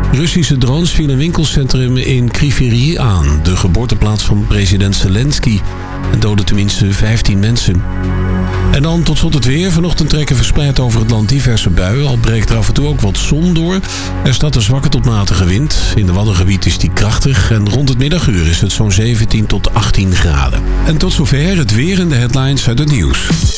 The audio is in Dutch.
Russische drones vielen een winkelcentrum in Kryvyi aan, de geboorteplaats van president Zelensky, en doden tenminste 15 mensen. En dan tot slot het weer. Vanochtend trekken verspreid over het land diverse buien. Al breekt er af en toe ook wat zon door. Er staat een zwakke tot matige wind. In de Waddengebied is die krachtig. En rond het middaguur is het zo'n 17 tot 18 graden. En tot zover het weer en de headlines uit het nieuws.